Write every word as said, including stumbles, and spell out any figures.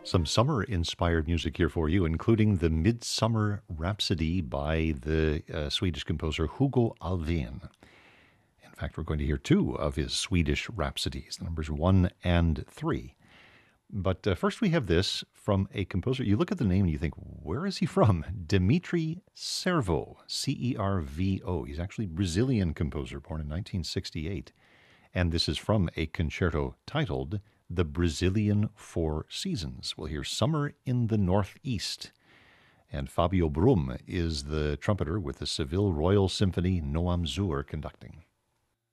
Some summer-inspired music here for you, including the Midsummer Rhapsody by the uh, Swedish composer Hugo Alfvén. In fact, we're going to hear two of his Swedish rhapsodies, the numbers one and three. But uh, first we have this from a composer. You look at the name and you think, where is he from? Dmitri Cervo, C E R V O. He's actually a Brazilian composer, born in nineteen sixty-eight. And this is from a concerto titled The Brazilian Four Seasons. We'll hear Summer in the Northeast. And Fabio Brum is the trumpeter with the Seville Royal Symphony Noam Zur conducting.